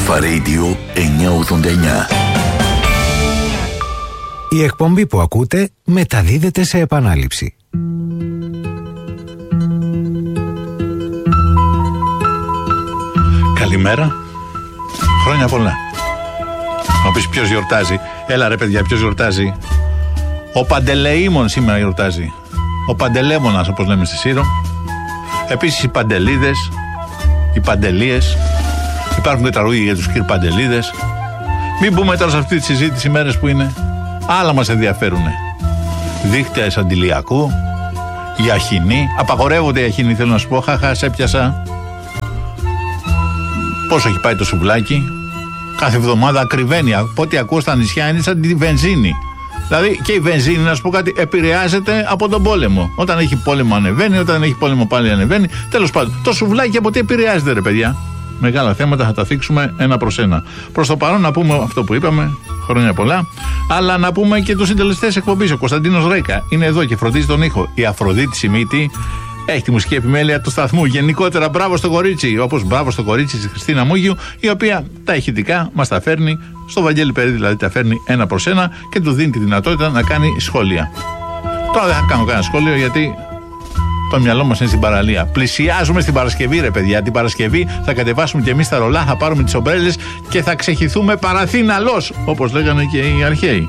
Αλφα Radio 989. Η εκπομπή που ακούτε μεταδίδεται σε επανάληψη. Καλημέρα. Χρόνια πολλά. Να πεις ποιος γιορτάζει. Έλα ρε παιδιά, ποιος γιορτάζει. Ο Παντελεήμων σήμερα γιορτάζει. Ο Παντελέμονας, όπως λέμε στη Σύρο. Επίσης οι Παντελίδες, οι Παντελίες. Υπάρχουν και τραγούδια για τους Παντελίδες. Μην μπούμε τώρα σε αυτή τη συζήτηση μέρες που είναι. Άλλα μας ενδιαφέρουνε. Δίκτυα αντιλιακού, η αχινή. Απαγορεύονται οι αχινοί, θέλω να σου πω. Χαχα, σε έπιασα. Πόσο έχει πάει το σουβλάκι. Κάθε εβδομάδα ακριβένει. Από ό,τι ακούω στα νησιά είναι σαν τη βενζίνη. Δηλαδή και η βενζίνη, να σου πω κάτι, επηρεάζεται από τον πόλεμο. Όταν έχει πόλεμο ανεβαίνει, όταν έχει πόλεμο πάλι ανεβαίνει. Τέλος πάντων, το σουβλάκι από τι επηρεάζεται, ρε παιδιά. Μεγάλα θέματα θα τα θίξουμε ένα προς ένα. Προς το παρόν να πούμε αυτό που είπαμε, χρόνια πολλά, αλλά να πούμε και τους συντελεστές εκπομπής. Ο Κωνσταντίνος Ρέκα είναι εδώ και φροντίζει τον ήχο. Η Αφροδίτη Σιμίτη έχει τη μουσική επιμέλεια του σταθμού. Γενικότερα, μπράβο στο κορίτσι, όπως μπράβο στο κορίτσι της Χριστίνα Μούγιου, η οποία τα ηχητικά μας τα φέρνει, στο Βαγγέλη Περίδη δηλαδή τα φέρνει ένα προς ένα και του δίνει τη δυνατότητα να κάνει σχόλια. Τώρα δεν θα κάνω κανένα σχόλιο γιατί το μυαλό μας είναι στην παραλία. Πλησιάζουμε στην Παρασκευή, ρε παιδιά. Την Παρασκευή θα κατεβάσουμε κι εμείς τα ρολά, θα πάρουμε τις ομπρέλες και θα ξεχυθούμε παραθύναλος, όπως λέγανε και οι αρχαίοι.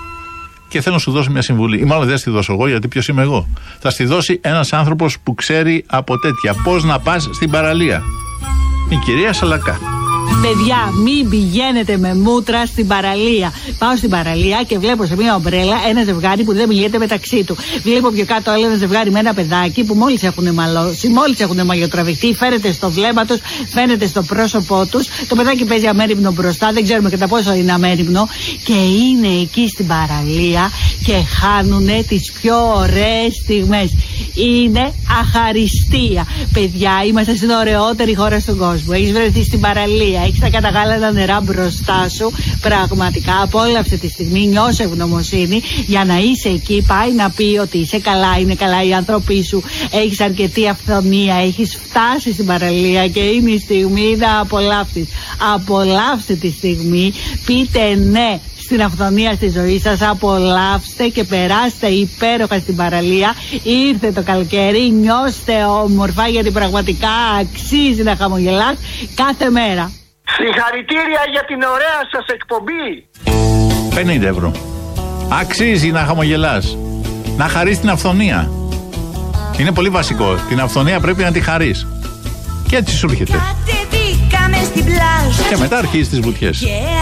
Και θέλω να σου δώσω μια συμβουλή. Ή μάλλον δεν θα τη δώσω εγώ, γιατί ποιος είμαι εγώ. Θα στη δώσει ένας άνθρωπος που ξέρει από τέτοια. Πώς να πας στην παραλία. Η κυρία Σαλακά. Παιδιά, μην πηγαίνετε με μούτρα στην παραλία. Πάω στην παραλία και βλέπω σε μια ομπρέλα ένα ζευγάρι που δεν μιλιέται μεταξύ του. Βλέπω πιο κάτω άλλο ένα ζευγάρι με ένα παιδάκι που μόλις έχουν μαλώσει, μόλις έχουν μαγειοτραβηχτεί. Φαίνεται στο βλέμμα τους, φαίνεται στο πρόσωπό τους. Το παιδάκι παίζει αμέριμνο μπροστά, δεν ξέρουμε κατά πόσο είναι αμέριμνο. Και είναι εκεί στην παραλία και χάνουνε τις πιο ωραίες στιγμές. Είναι αχαριστία. Παιδιά, είμαστε στην ωραιότερη χώρα στον κόσμο. Έχεις βρεθεί στην παραλία, έχεις τα καταγάλανα νερά μπροστά σου. Πραγματικά απόλαυσε τη στιγμή, νιώσε ευγνωμοσύνη για να είσαι εκεί. Πάει να πει ότι είσαι καλά, είναι καλά οι άνθρωποι σου. Έχεις αρκετή αυθονία, έχεις φτάσει στην παραλία και είναι η στιγμή να απολαύσεις. Απολαύστε τη στιγμή, πείτε ναι στην αυθονία στη ζωή σας, απολαύστε και περάστε υπέροχα στην παραλία. Ήρθε το καλοκαίρι, νιώστε όμορφα γιατί πραγματικά αξίζει να χαμογελάς κάθε μέρα. Συγχαρητήρια για την ωραία σας εκπομπή. 50 ευρώ. Αξίζει να χαμογελάς. Να χαρείς την αυθονία. Είναι πολύ βασικό. Την αυθονία πρέπει να τη χαρείς. Και έτσι σου έρχεται. Και μετά αρχίζεις τις βουτιές.